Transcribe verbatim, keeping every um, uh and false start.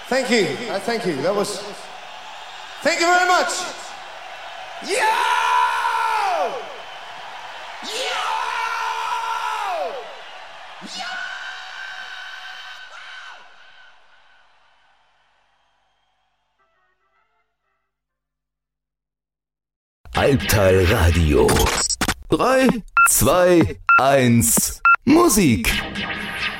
Thank you. Uh, thank you. That was. Thank you very much. Yo! Yo! Yo! Albtal Radio. drei, zwei, eins, Musik.